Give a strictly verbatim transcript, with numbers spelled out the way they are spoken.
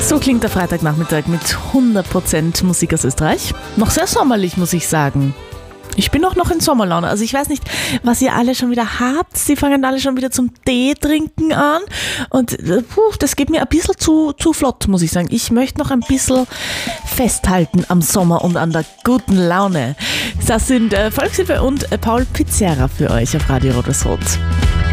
So klingt der Freitagnachmittag mit hundert Prozent Musik aus Österreich. Noch sehr sommerlich, muss ich sagen. Ich bin auch noch in Sommerlaune. Also ich weiß nicht, was ihr alle schon wieder habt. Sie fangen alle schon wieder zum Tee trinken an. Und puh, das geht mir ein bisschen zu, zu flott, muss ich sagen. Ich möchte noch ein bisschen festhalten am Sommer und an der guten Laune. Das sind äh, Volkshilfe und äh, Paul Pizzerra für euch auf Radio Rot.